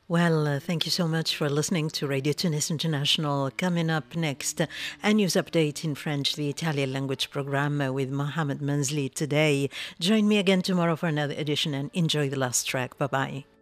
Well, thank you so much for listening to Radio Tunis International. Coming up next, a news update in French, the Italian language program with Mohamed Manzli today. Join me again tomorrow for another edition and enjoy the last track. Bye bye.